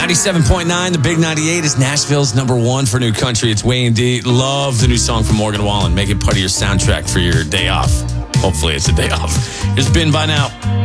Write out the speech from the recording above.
97.9, the Big 98 is Nashville's #1 for new country. It's Wayne D. Love the new song from Morgan Wallen. Make it part of your soundtrack for your day off. Hopefully it's a day off. Here's Ben by now.